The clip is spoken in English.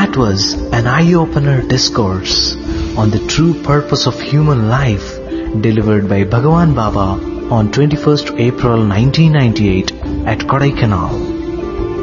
That was an eye-opener discourse on the true purpose of human life, delivered by Bhagavan Baba on 21st April 1998 at Kodaikanal.